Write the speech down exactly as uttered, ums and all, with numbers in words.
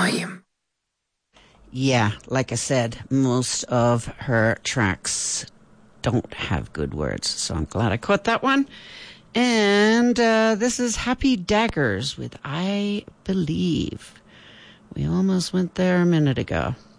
time. Yeah, like I said, most of her tracks don't have good words, so I'm glad I caught that one. And uh, this is Happy Daggers with I Believe. We almost went there a minute ago.